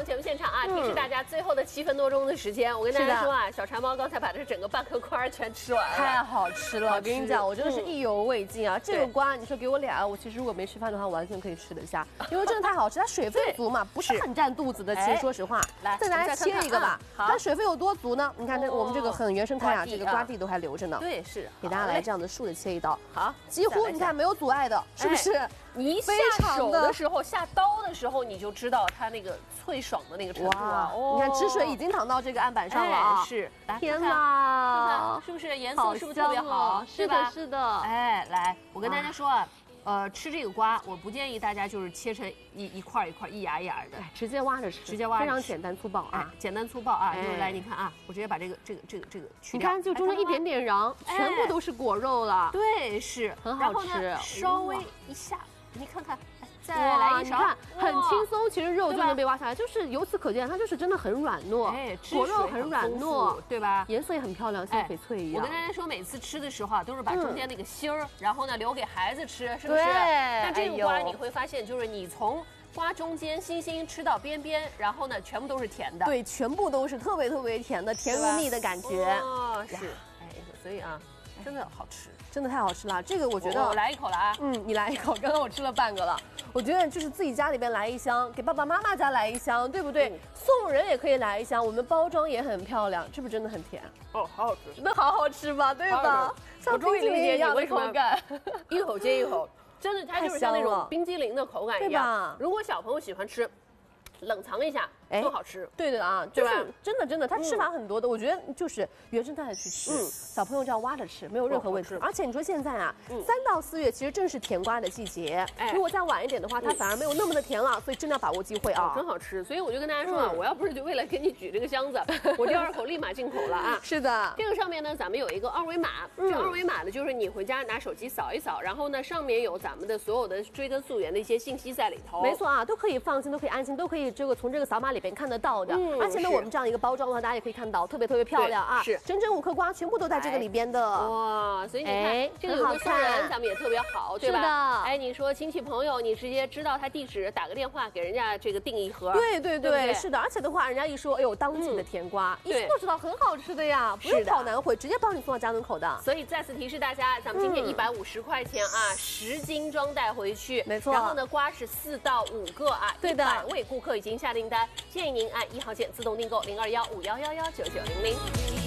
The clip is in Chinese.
们节目现场啊，提示大家最后的7分多钟的时间，我跟大家说啊，小馋猫刚才把这整个半颗瓜全吃完了， 太好吃了！我跟你讲，我真的是意犹未尽啊！这个瓜，你说给我俩，我其实如果没吃饭的话，完全可以吃得下，因为真的太好吃，它水分足嘛，不是很占肚子的。其实说实话，来，再来切一个吧。它水分有多足呢？你看这我们这个很原生态啊，这个瓜蒂都还留着呢。 对，是。 给大家来这样的竖的切一刀， 好， 几乎你看没有阻碍的，是不是？ 你一下手的时候，下刀的时候，你就知道它那个脆爽的那个程度啊！ 你看汁水已经淌到这个案板上了啊！ 是， 天哪， 是不是颜色是不是特别好？ 是的，是的。 哎，来，我跟大家说啊，吃这个瓜，我不建议大家就是切成一块一块、一芽一芽的， 直接挖着吃， 直接挖着吃， 非常简单粗暴啊！ 简单粗暴啊！就是来，你看啊，我直接把这个去掉， 你看就中间一点点瓤，全部都是果肉了。 对，是很好吃。 稍微一下，你看看。再来一勺， 你看很轻松，其实肉就能被挖下来，就是由此可见，它就是真的很软糯，果肉很软糯， 对吧？ 颜色也很漂亮，像翡翠一样。 我跟大家说，每次吃的时候啊，都是把中间那个芯儿，然后呢留给孩子吃，是不是？那这个瓜你会发现，就是你从瓜中间星星吃到边边，然后呢全部都是甜的， 对，全部都是特别甜的，甜如蜜的感觉。 哦，是，哎，所以啊。真的好吃， 真的太好吃了。这个我觉得， 我来一口了啊。 你来一口。刚刚我吃了半个了。我觉得就是自己家里边来一箱，给爸爸妈妈家来一箱，对不对？送人也可以来一箱。我们包装也很漂亮，是不是真的很甜？ 哦，好好吃， 真的好好吃吧？对吧？像冰淇淋一样的口感， 一口接一口，真的它就是像那种冰激凌的口感一样。如果小朋友喜欢吃，冷藏一下。更好吃， 对的啊，就是真的，它吃法很多的，我觉得就是原生态的去吃，小朋友这样挖着吃没有任何问题。而且你说现在啊，3到4月其实正是甜瓜的季节，如果再晚一点的话，它反而没有那么的甜了，所以真的要把握机会啊， 真好吃。所以我就跟大家说啊，我要不是就为了给你举这个箱子，我第2口立马进口了啊。 是的， 这个上面呢，咱们有一个2维码，这2维码呢就是你回家拿手机扫一扫，然后呢上面有咱们的所有的追根溯源的一些信息在里头。 没错啊，都可以放心，都可以安心，都可以从这个扫码里边看得到的。而且呢，我们这样一个包装的话，大家也可以看到，特别漂亮啊！ 是整整5颗瓜，全部都在这个里边的。 哇，所以你看，这个有个送人，咱们也特别好，对吧？ 是的。 哎，你说亲戚朋友，你直接知道他地址，打个电话给人家这个订一盒。 对，是的。而且的话，人家一说，哎呦，当季的甜瓜，一听都知道很好吃的呀，不用跑南回，直接帮你送到家门口的。 所以再次提示大家，咱们今天150块钱啊，10斤装带回去， 没错。 然后呢，瓜是4到5个啊， 对的。 100位顾客已经下订单，建议您按1号键自动订购0215111990。